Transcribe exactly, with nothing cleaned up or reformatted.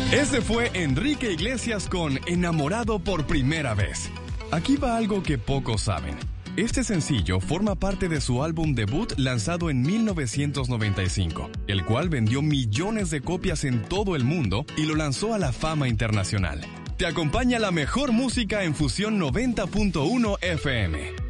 Ese fue Enrique Iglesias con Enamorado por primera vez. Aquí va algo que pocos saben. Este sencillo forma parte de su álbum debut lanzado en mil novecientos noventa y cinco, el cual vendió millones de copias en todo el mundo y lo lanzó a la fama internacional. Te acompaña la mejor música en Fusión noventa punto uno F M.